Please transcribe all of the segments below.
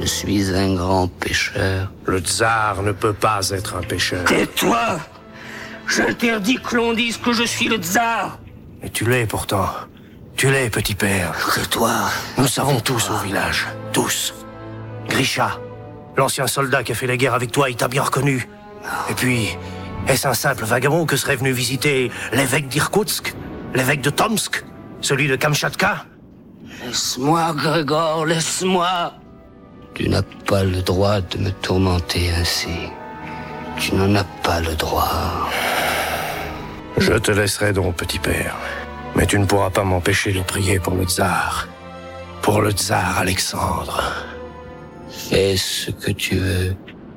Je suis un grand pécheur. Le tsar ne peut pas être un pécheur. Tais-toi! J'interdis que l'on dise que je suis le tsar! Et tu l'es pourtant. Tu l'es, petit père. Tais-toi! Nous savons tous au village. Tous. Grisha, l'ancien soldat qui a fait la guerre avec toi, il t'a bien reconnu. Et puis, est-ce un simple vagabond que serait venu visiter l'évêque d'Irkoutsk, l'évêque de Tomsk, celui de Kamchatka? Laisse-moi, Grégor, laisse-moi! Tu n'as pas le droit de me tourmenter ainsi. Tu n'en as pas le droit. Je te laisserai donc, petit père. Mais tu ne pourras pas m'empêcher de prier pour le tsar. Pour le tsar Alexandre. Fais ce que tu veux.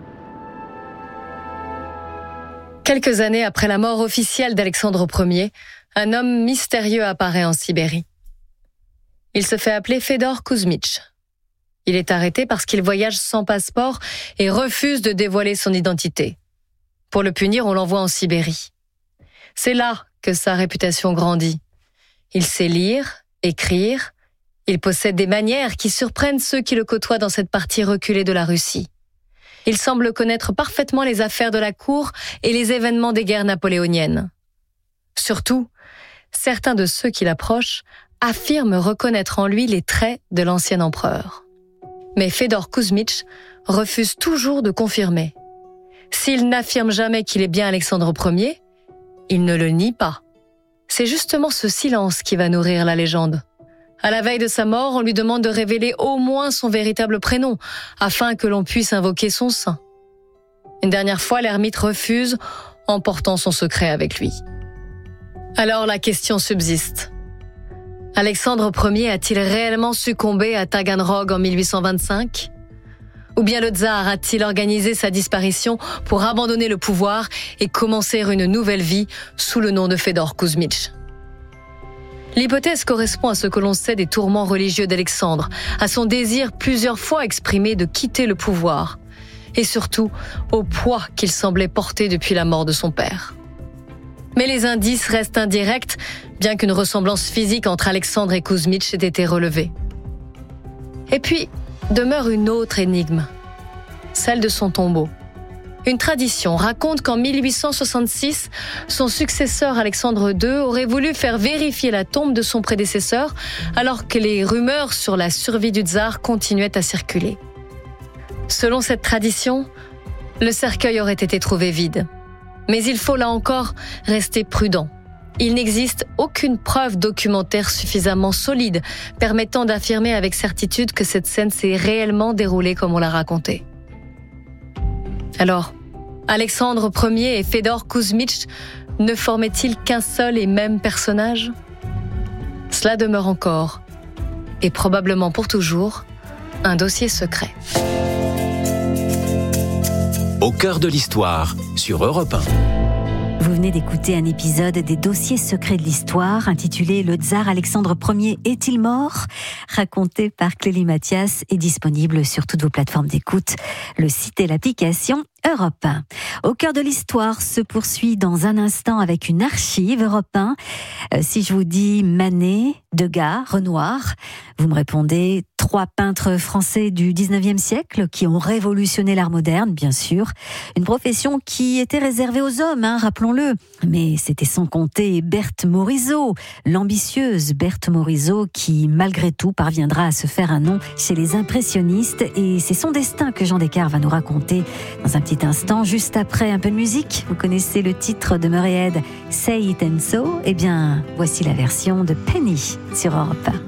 Quelques années après la mort officielle d'Alexandre Ier, un homme mystérieux apparaît en Sibérie. Il se fait appeler Fedor Kouzmitch. Il est arrêté parce qu'il voyage sans passeport et refuse de dévoiler son identité. Pour le punir, on l'envoie en Sibérie. C'est là que sa réputation grandit. Il sait lire, écrire, il possède des manières qui surprennent ceux qui le côtoient dans cette partie reculée de la Russie. Il semble connaître parfaitement les affaires de la cour et les événements des guerres napoléoniennes. Surtout, certains de ceux qui l'approchent affirment reconnaître en lui les traits de l'ancien empereur. Mais Fedor Kouzmitch refuse toujours de confirmer. S'il n'affirme jamais qu'il est bien Alexandre Ier, il ne le nie pas. C'est justement ce silence qui va nourrir la légende. À la veille de sa mort, on lui demande de révéler au moins son véritable prénom, afin que l'on puisse invoquer son saint. Une dernière fois, l'ermite refuse, emportant son secret avec lui. Alors la question subsiste. Alexandre Ier a-t-il réellement succombé à Taganrog en 1825 ? Ou bien le tsar a-t-il organisé sa disparition pour abandonner le pouvoir et commencer une nouvelle vie sous le nom de Fedor Kouzmitch ? L'hypothèse correspond à ce que l'on sait des tourments religieux d'Alexandre, à son désir plusieurs fois exprimé de quitter le pouvoir, et surtout au poids qu'il semblait porter depuis la mort de son père. Mais les indices restent indirects, bien qu'une ressemblance physique entre Alexandre et Kouzmitch ait été relevée. Et puis, demeure une autre énigme, celle de son tombeau. Une tradition raconte qu'en 1866, son successeur Alexandre II aurait voulu faire vérifier la tombe de son prédécesseur, alors que les rumeurs sur la survie du tsar continuaient à circuler. Selon cette tradition, le cercueil aurait été trouvé vide. Mais il faut là encore rester prudent. Il n'existe aucune preuve documentaire suffisamment solide permettant d'affirmer avec certitude que cette scène s'est réellement déroulée comme on l'a raconté. Alors, Alexandre Ier et Fedor Kouzmitch ne formaient-ils qu'un seul et même personnage ? Cela demeure encore, et probablement pour toujours, un dossier secret. Au cœur de l'histoire, sur Europe 1. Vous venez d'écouter un épisode des Dossiers secrets de l'histoire intitulé « Le tsar Alexandre Ier est-il mort ?», raconté par Clélie Mathias et disponible sur toutes vos plateformes d'écoute, le site et l'application Europe 1. Au cœur de l'histoire se poursuit dans un instant avec une archive Europe 1. Si je vous dis Manet, Degas, Renoir, vous me répondez 3 peintres français du 19e siècle qui ont révolutionné l'art moderne, bien sûr. Une profession qui était réservée aux hommes, rappelons-le. Mais c'était sans compter Berthe Morisot, l'ambitieuse Berthe Morisot qui, malgré tout, parviendra à se faire un nom chez les impressionnistes. Et c'est son destin que Jean Descartes va nous raconter dans un petit instant, juste après un peu de musique. Vous connaissez le titre de Murray Head, Say It and So. Eh bien, voici la version de Penny sur Europe 1.